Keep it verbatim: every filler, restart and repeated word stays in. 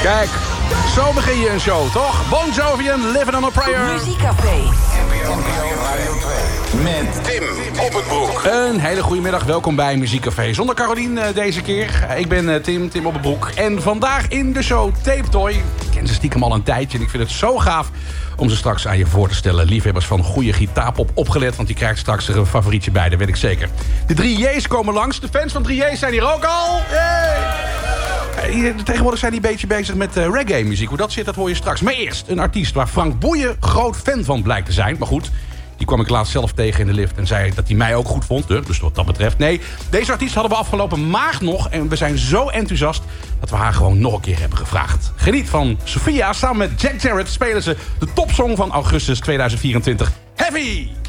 Kijk, zo begin je een show, toch? Bon Jovi en Living on a Prayer. Muziekcafé. Met Tim op het broek. Een hele goede middag, welkom bij Muziekcafé. Zonder Carolien uh, deze keer. Ik ben uh, Tim, Tim op het broek. En vandaag in de show Tape Toy. Ik ken ze stiekem al een tijdje en ik vind het zo gaaf om ze straks aan je voor te stellen. Liefhebbers van goede gitaarpop opgelet, want die krijgt straks er een favorietje bij, dat weet ik zeker. De drie J's komen langs. De fans van drie J's zijn hier ook al. Hey. Tegenwoordig zijn die een beetje bezig met uh, reggae-muziek. Hoe dat zit, dat hoor je straks. Maar eerst een artiest waar Frank Boeien groot fan van blijkt te zijn. Maar goed, die kwam ik laatst zelf tegen in de lift en zei dat hij mij ook goed vond. Dus wat dat betreft, nee. Deze artiest hadden we afgelopen maand nog. En we zijn zo enthousiast dat we haar gewoon nog een keer hebben gevraagd. Geniet van Sophia. Samen met Jack Jarrett spelen ze de topsong van augustus tweeduizend vierentwintig. Heavy!